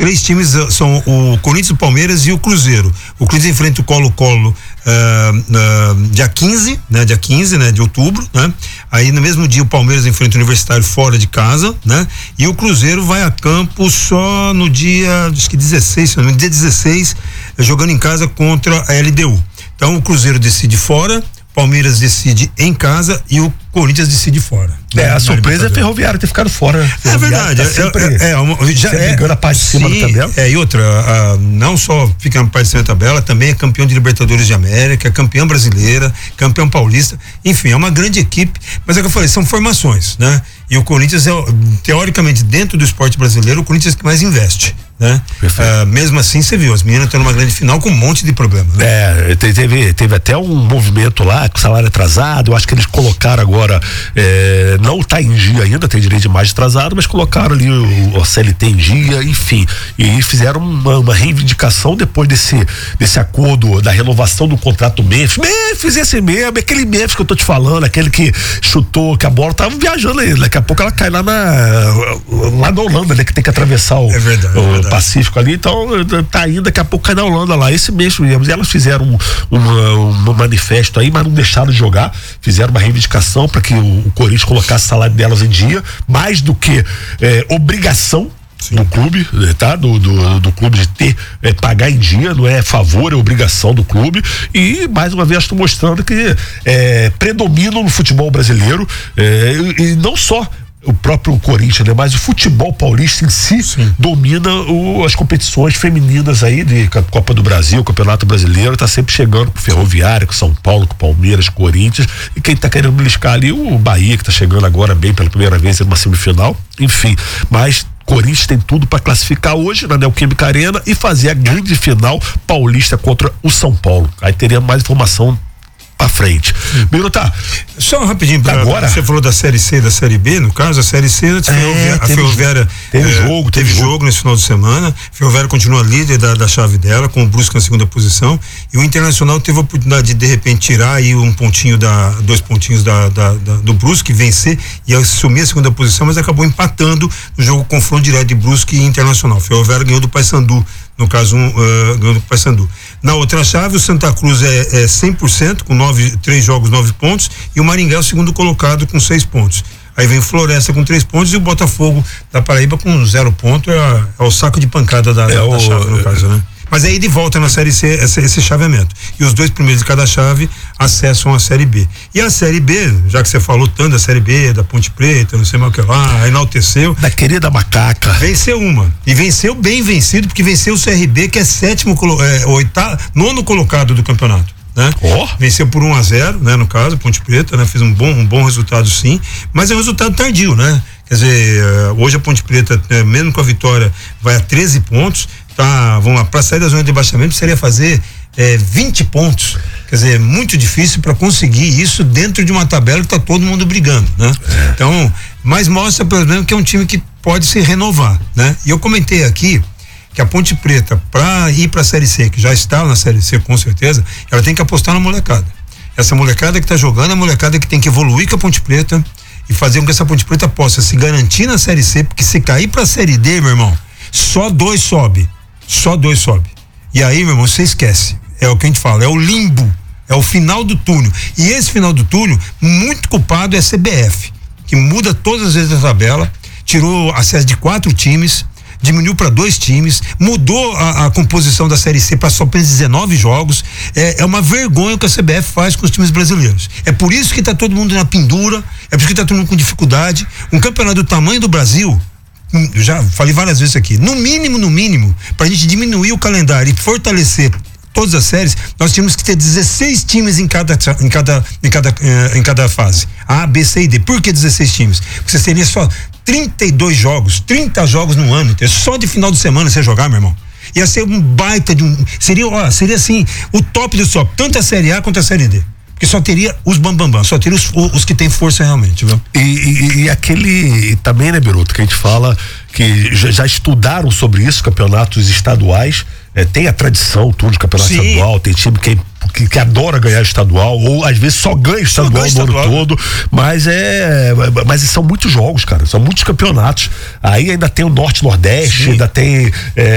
três times são o Corinthians, o Palmeiras e o Cruzeiro. O Cruzeiro enfrenta o Colo-Colo dia 15, né? Dia 15, né? De outubro, né? Aí no mesmo dia o Palmeiras enfrenta o Universitário fora de casa, né? E o Cruzeiro vai a campo só no dia, acho que 16, no dia 16, jogando em casa contra a LDU. Então o Cruzeiro decide fora, Palmeiras decide em casa e o Corinthians decide fora. A surpresa é Ferroviário ter ficado fora. É verdade. Já brigando a parte de cima da tabela. E outra, não só fica na parte de cima da tabela, também é campeão de Libertadores de América, campeão brasileira, campeão paulista, enfim, é uma grande equipe, mas é o que eu falei, são formações, né? E o Corinthians é, teoricamente, dentro do esporte brasileiro, o Corinthians que mais investe, né? Mesmo assim, você viu, as meninas estão numa grande final com um monte de problema, né? Teve até um movimento lá, com salário atrasado, eu acho que eles colocaram agora, não está em dia ainda, tem direito de mais atrasado, mas colocaram ali o CLT em dia, enfim, e fizeram uma reivindicação depois desse acordo da renovação do contrato do Memphis esse mesmo, aquele Memphis que eu tô te falando, aquele que chutou, que a bola tava viajando aí, daqui a pouco ela cai lá na Holanda, né, que tem que atravessar o Pacífico ali, então tá indo, daqui a pouco cai na Holanda lá, esse mesmo, e elas fizeram um manifesto aí, mas não deixaram de jogar, fizeram uma reivindicação para que o Corinthians colocasse o salário delas em dia, mais do que obrigação. Sim. Do clube, tá? Do clube de ter, pagar em dia, não é favor, é obrigação do clube, e mais uma vez estou mostrando que predominam no futebol brasileiro, e não só o próprio Corinthians, né? Mas o futebol paulista em si domina as competições femininas aí de Copa do Brasil, Campeonato Brasileiro, tá sempre chegando com o Ferroviário, com São Paulo, com Palmeiras, Corinthians, e quem tá querendo beliscar ali o Bahia, que tá chegando agora bem pela primeira vez numa semifinal, enfim, mas Corinthians tem tudo para classificar hoje na Neoquímica Arena e fazer a grande final paulista contra o São Paulo. Aí teria mais informação pra frente. Biruta, só rapidinho, agora você falou da Série C e da Série B, no caso, a Série C, a Ferroviária teve jogo nesse final de semana, a Ferroviária continua líder da chave dela, com o Brusque na segunda posição, e o Internacional teve a oportunidade de repente tirar aí dois pontinhos do Brusque, vencer e assumir a segunda posição, mas acabou empatando no jogo confronto direto de Brusque e Internacional. A Ferroviária ganhou do Paysandu, no caso ganhou do Paysandu. Na outra chave, o Santa Cruz é 100%, com 3 jogos, 9 pontos, e o Maringá é o segundo colocado com 6 pontos. Aí vem Floresta com 3 pontos e o Botafogo da Paraíba com 0 ponto, é o saco de pancada da chave, no caso, né? Mas aí de volta na Série C esse chaveamento. E os 2 primeiros de cada chave acessam a Série B. E a Série B, já que você falou tanto da Série B, da Ponte Preta, não sei mais o que lá, enalteceu. Da querida macaca. Venceu uma. E venceu bem vencido, porque venceu o CRB, que é nono colocado do campeonato. Né? Venceu por 1-0, né? No caso, Ponte Preta, né? Fez um bom resultado, sim, mas é um resultado tardio, né? Quer dizer, hoje a Ponte Preta, mesmo com a vitória, vai a 13 pontos, tá, vamos lá, para sair da zona de rebaixamento precisaria fazer 20 pontos, quer dizer, muito difícil para conseguir isso dentro de uma tabela que tá todo mundo brigando, né? Então, mas mostra pelo menos que é um time que pode se renovar, né? E eu comentei aqui que a Ponte Preta, para ir para a Série C, que já está na Série C com certeza, ela tem que apostar na molecada. Essa molecada que está jogando é a molecada que tem que evoluir com a Ponte Preta e fazer com que essa Ponte Preta possa se garantir na Série C, porque se cair para a Série D, meu irmão, só 2 sobe. E aí, meu irmão, você esquece. É o que a gente fala, é o limbo, é o final do túnel. E esse final do túnel, muito culpado é a CBF, que muda todas as vezes a tabela, tirou acesso de 4 times, diminuiu para 2 times, mudou a composição da Série C para só apenas 19 jogos. É uma vergonha o que a CBF faz com os times brasileiros. É por isso que tá todo mundo na pendura, é por isso que tá todo mundo com dificuldade. Um campeonato do tamanho do Brasil, eu já falei várias vezes aqui, no mínimo, pra gente diminuir o calendário e fortalecer todas as séries, nós tínhamos que ter 16 times em cada fase. A, B, C e D. Por que 16 times? Porque você teria só 32 jogos, 30 jogos no ano, só de final de semana você jogar, meu irmão. Ia ser um baita seria assim, o top do top, tanto a Série A quanto a Série D. Porque só teria os bambambam, só teria os que tem força realmente, viu? E aquele também, né, Biruta, que a gente fala que já estudaram sobre isso, campeonatos estaduais, tem a tradição tudo de campeonato estadual, tem time que adora ganhar estadual, ou às vezes só ganha estadual no ano todo, mas são muitos jogos, cara, são muitos campeonatos. Aí ainda tem o Norte-Nordeste, ainda tem